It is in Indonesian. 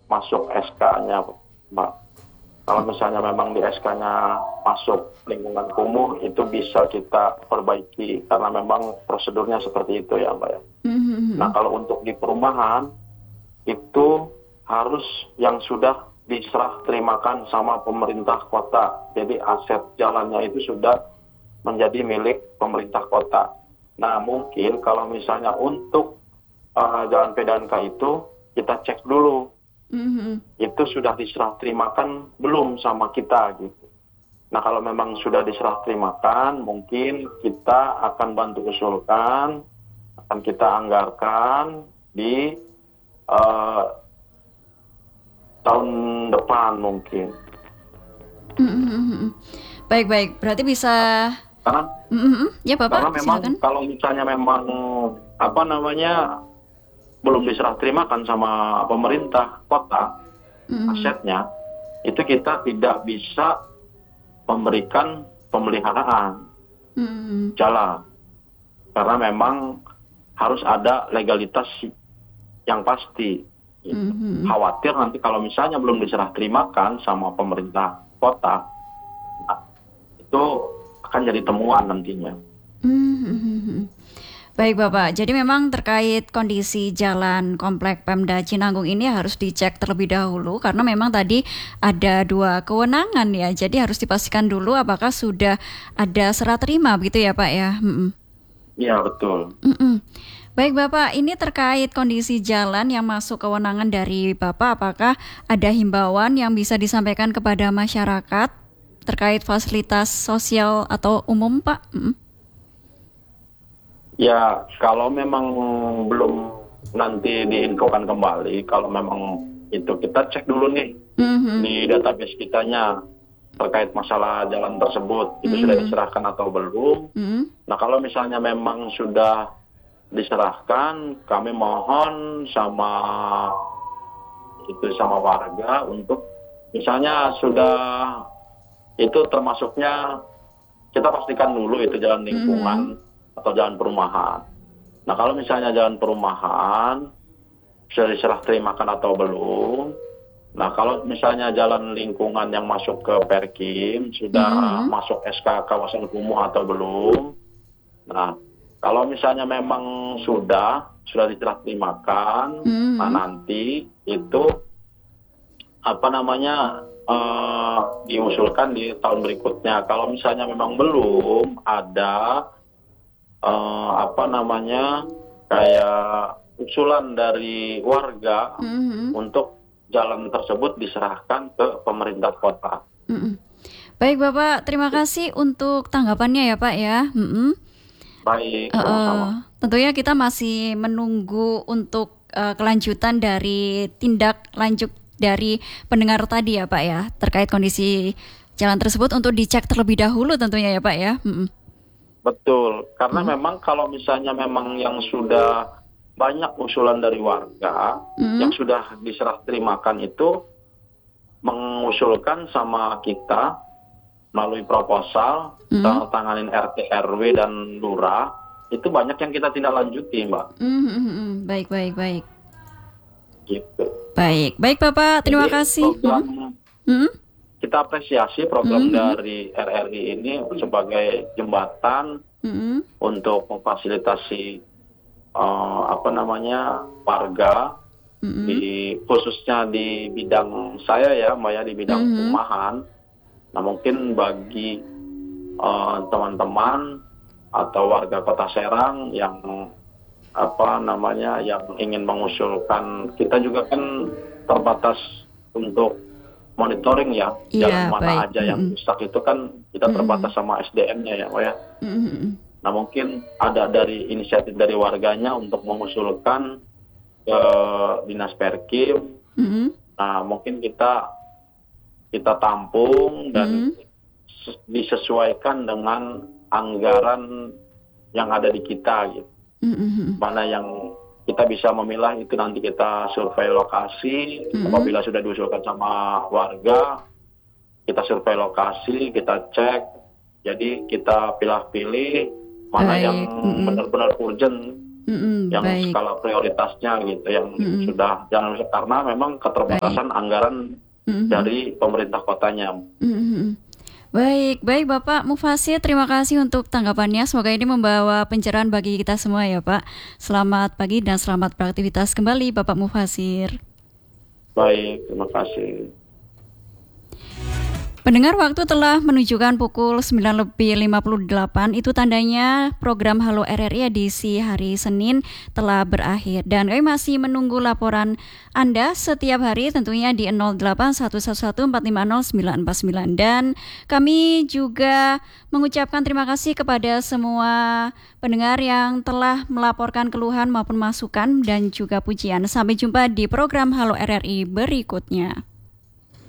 masuk SK-nya, Mbak. Kalau misalnya memang di SK-nya masuk lingkungan kumuh, itu bisa kita perbaiki karena memang prosedurnya seperti itu ya, Mbak ya. Nah, kalau untuk di perumahan itu harus yang sudah diserah terimakan sama pemerintah kota. Jadi aset jalannya itu sudah menjadi milik pemerintah kota. Nah, mungkin kalau misalnya untuk jalan PDANK itu kita cek dulu. Itu sudah diserah terimakan belum sama kita gitu. Nah, kalau memang sudah diserah terimakan, mungkin kita akan bantu usulkan, akan kita anggarkan di tahun depan mungkin. Baik. Berarti bisa. Karena Ya Bapak, memang silakan. kalau misalnya memang belum diserah terimakan sama pemerintah kota asetnya, itu kita tidak bisa memberikan pemeliharaan jalan karena memang harus ada legalitas yang pasti. Khawatir nanti kalau misalnya belum diserah terimakan sama pemerintah kota, nah, itu akan jadi temuan nantinya. Baik Bapak, jadi memang terkait kondisi jalan komplek Pemda Cinanggung ini harus dicek terlebih dahulu karena memang tadi ada 2 kewenangan ya, jadi harus dipastikan dulu apakah sudah ada serah terima begitu ya Pak ya. Iya betul. Baik Bapak, ini terkait kondisi jalan yang masuk kewenangan dari Bapak, apakah ada himbauan yang bisa disampaikan kepada masyarakat terkait fasilitas sosial atau umum Pak? Ya, kalau memang belum nanti diinfokan kembali, kalau memang itu kita cek dulu nih di database kitanya terkait masalah jalan tersebut, itu sudah diserahkan atau belum. Nah, kalau misalnya memang sudah diserahkan, kami mohon sama warga untuk misalnya sudah itu termasuknya kita pastikan dulu itu jalan lingkungan atau jalan perumahan. Nah, kalau misalnya jalan perumahan sudah diserah terimakan atau belum. Nah, kalau misalnya jalan lingkungan yang masuk ke Perkim sudah masuk SK kawasan kumuh atau belum. Nah, kalau misalnya memang sudah diserah terimakan, nah nanti itu diusulkan di tahun berikutnya. Kalau misalnya memang belum ada kayak usulan dari warga untuk jalan tersebut diserahkan ke pemerintah kota. Baik Bapak, terima kasih untuk tanggapannya ya Pak ya. Baik, sama-sama. Tentunya kita masih menunggu untuk kelanjutan dari tindak lanjut dari pendengar tadi ya Pak ya, terkait kondisi jalan tersebut untuk dicek terlebih dahulu tentunya ya Pak ya. Betul, karena memang kalau misalnya memang yang sudah banyak usulan dari warga yang sudah diserah terimakan itu mengusulkan sama kita melalui proposal, tanganin RT, RW dan lurah, itu banyak yang kita tindak lanjuti, Mbak. Baik. Gitu. Baik Bapak, terima kasih. Kita apresiasi program dari RRI ini sebagai jembatan untuk memfasilitasi warga khususnya di bidang saya ya, Mbak ya, di bidang perumahan. Nah, mungkin bagi teman-teman atau warga Kota Serang yang yang ingin mengusulkan, kita juga kan terbatas untuk monitoring ya, jalan mana aja yang rusak itu kan kita terbatas sama SDM-nya ya, Pak ya. Nah, mungkin ada dari inisiatif dari warganya untuk mengusulkan ke Dinas Perkim. Nah, mungkin kita tampung dan disesuaikan dengan anggaran yang ada di kita gitu. Mana yang kita bisa memilah itu nanti kita survei lokasi. Apabila sudah diusulkan sama warga, kita survei lokasi, kita cek. Jadi kita pilih-pilih mana yang benar-benar urgent yang baik. skala prioritasnya gitu, yang Mm-mm. sudah yang karena memang keterbatasan Baik. anggaran Mm-mm. dari pemerintah kotanya. Mm-mm. Baik, baik Bapak Mufasir, terima kasih untuk tanggapannya. Semoga ini membawa pencerahan bagi kita semua ya Pak. Selamat pagi dan selamat beraktivitas kembali Bapak Mufasir. Baik, terima kasih. Pendengar, waktu telah menunjukkan pukul 9:58. Itu tandanya program Halo RRI edisi hari Senin telah berakhir. Dan kami masih menunggu laporan Anda setiap hari tentunya di 081114500949. Dan kami juga mengucapkan terima kasih kepada semua pendengar yang telah melaporkan keluhan maupun masukan dan juga pujian. Sampai jumpa di program Halo RRI berikutnya.